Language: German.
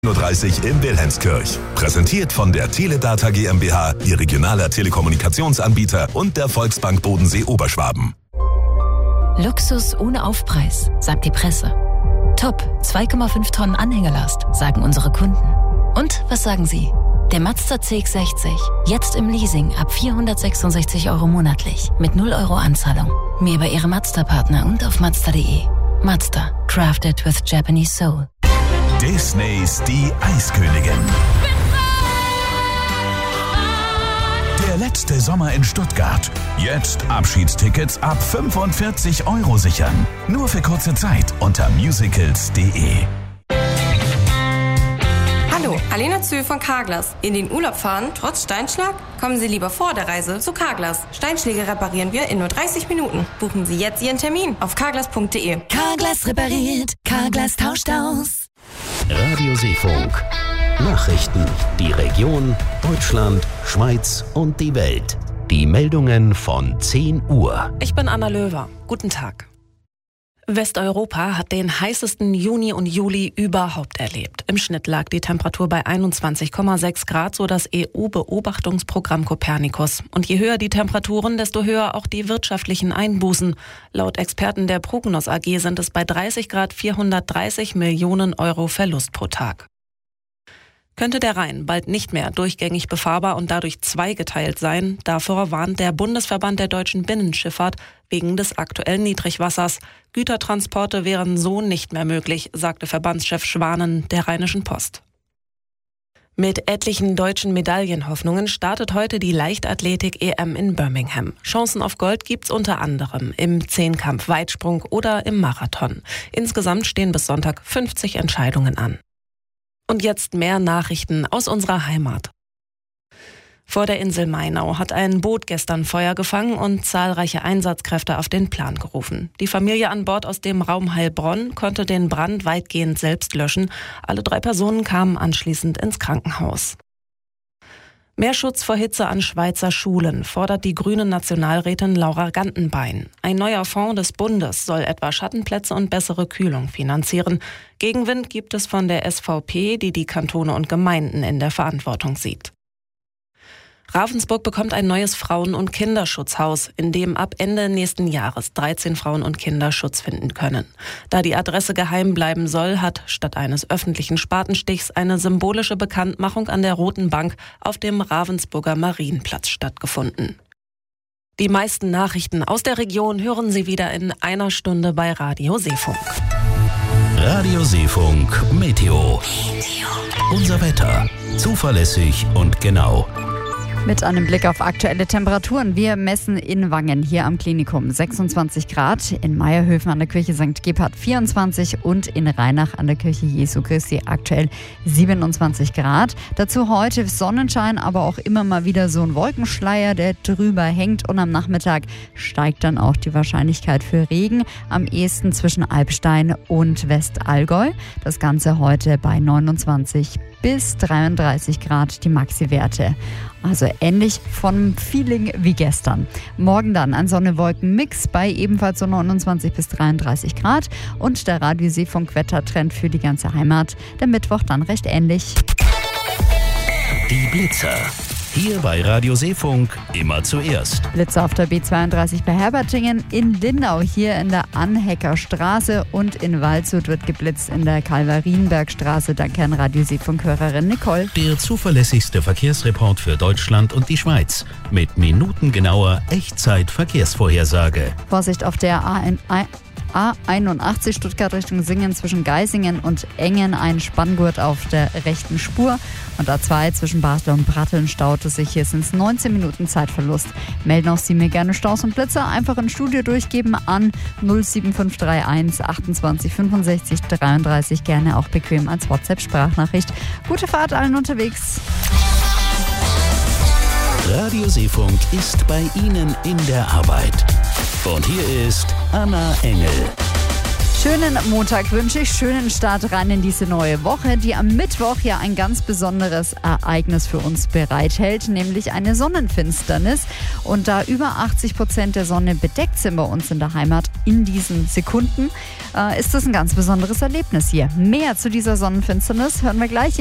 10:30 in Wilhelmskirch. Präsentiert von der Teledata GmbH, Ihr regionaler Telekommunikationsanbieter und der Volksbank Bodensee Oberschwaben. Luxus ohne Aufpreis, sagt die Presse. Top, 2,5 Tonnen Anhängerlast, sagen unsere Kunden. Und was sagen Sie? Der Mazda CX-60, jetzt im Leasing ab 466 € monatlich, mit 0 € Anzahlung. Mehr bei Ihrem Mazda-Partner und auf Mazda.de. Mazda, crafted with Japanese soul. Disneys Die Eiskönigin. Der letzte Sommer in Stuttgart. Jetzt Abschiedstickets ab 45 € sichern. Nur für kurze Zeit unter musicals.de. Hallo, Alena Zöhl von Carglass. In den Urlaub fahren, trotz Steinschlag? Kommen Sie lieber vor der Reise zu Carglass. Steinschläge reparieren wir in nur 30 Minuten. Buchen Sie jetzt Ihren Termin auf carglass.de. Carglass repariert, Carglass tauscht aus. Radio Seefunk. Nachrichten, die Region, Deutschland, Schweiz und die Welt. Die Meldungen von 10 Uhr. Ich bin Anna Löwer. Guten Tag. Westeuropa hat den heißesten Juni und Juli überhaupt erlebt. Im Schnitt lag die Temperatur bei 21,6 Grad, so das EU-Beobachtungsprogramm Copernicus. Und je höher die Temperaturen, desto höher auch die wirtschaftlichen Einbußen. Laut Experten der Prognos AG sind es bei 30 Grad 430 Millionen € Verlust pro Tag. Könnte der Rhein bald nicht mehr durchgängig befahrbar und dadurch zweigeteilt sein? Davor warnt der Bundesverband der deutschen Binnenschifffahrt wegen des aktuellen Niedrigwassers. Gütertransporte wären so nicht mehr möglich, sagte Verbandschef Schwanen der Rheinischen Post. Mit etlichen deutschen Medaillenhoffnungen startet heute die Leichtathletik-EM in Birmingham. Chancen auf Gold gibt's unter anderem im Zehnkampf, Weitsprung oder im Marathon. Insgesamt stehen bis Sonntag 50 Entscheidungen an. Und jetzt mehr Nachrichten aus unserer Heimat. Vor der Insel Mainau hat ein Boot gestern Feuer gefangen und zahlreiche Einsatzkräfte auf den Plan gerufen. Die Familie an Bord aus dem Raum Heilbronn konnte den Brand weitgehend selbst löschen. Alle 3 Personen kamen anschließend ins Krankenhaus. Mehr Schutz vor Hitze an Schweizer Schulen fordert die grüne Nationalrätin Laura Gantenbein. Ein neuer Fonds des Bundes soll etwa Schattenplätze und bessere Kühlung finanzieren. Gegenwind gibt es von der SVP, die die Kantone und Gemeinden in der Verantwortung sieht. Ravensburg bekommt ein neues Frauen- und Kinderschutzhaus, in dem ab Ende nächsten Jahres 13 Frauen und Kinder Schutz finden können. Da die Adresse geheim bleiben soll, hat statt eines öffentlichen Spatenstichs eine symbolische Bekanntmachung an der Roten Bank auf dem Ravensburger Marienplatz stattgefunden. Die meisten Nachrichten aus der Region hören Sie wieder in einer Stunde bei Radio Seefunk. Radio Seefunk Meteo. Unser Wetter. Zuverlässig und genau. Mit einem Blick auf aktuelle Temperaturen. Wir messen in Wangen hier am Klinikum 26 Grad, in Meierhöfen an der Kirche St. Gebhard 24 und in Rheinach an der Kirche Jesu Christi aktuell 27 Grad. Dazu heute Sonnenschein, aber auch immer mal wieder so ein Wolkenschleier, der drüber hängt, und am Nachmittag steigt dann auch die Wahrscheinlichkeit für Regen, am ehesten zwischen Alpstein und Westallgäu. Das Ganze heute bei 29 bis 33 Grad die Maxi-Werte. Also ähnlich vom Feeling wie gestern. Morgen dann ein Sonne-Wolken-Mix bei ebenfalls so 29 bis 33 Grad. Und der Radio Seefunk-Wettertrend für die ganze Heimat. Der Mittwoch dann recht ähnlich. Die Blitzer. Hier bei Radio Seefunk immer zuerst. Blitzer auf der B32 bei Herbertingen, in Lindau hier in der Anheckerstraße und in Waldshut wird geblitzt in der Kalvarienbergstraße. Danke an Radio Seefunk-Hörerin Nicole. Der zuverlässigste Verkehrsreport für Deutschland und die Schweiz. Mit minutengenauer Echtzeit-Verkehrsvorhersage. Vorsicht auf der A81 Stuttgart Richtung Singen zwischen Geisingen und Engen, ein Spanngurt auf der rechten Spur. Und A2 zwischen Basel und Bratteln staut es sich. Hier sind es 19 Minuten Zeitverlust. Melden auch Sie mir gerne Staus und Blitzer. Einfach ins Studio durchgeben an 07531 28 65 33. Gerne auch bequem als WhatsApp-Sprachnachricht. Gute Fahrt allen unterwegs. Radio Seefunk ist bei Ihnen in der Arbeit. Und hier ist Anna Engel. Schönen Montag wünsche ich, schönen Start rein in diese neue Woche, die am Mittwoch ja ein ganz besonderes Ereignis für uns bereithält, nämlich eine Sonnenfinsternis. Und da über 80% der Sonne bedeckt sind bei uns in der Heimat in diesen Sekunden, ist das ein ganz besonderes Erlebnis hier. Mehr zu dieser Sonnenfinsternis hören wir gleich.